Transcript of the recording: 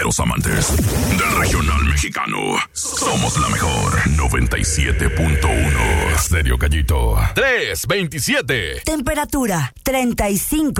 verdaderos amantes del regional mexicano. Somos la mejor. 97.1. Stereo Gallito. 327. Temperatura 35.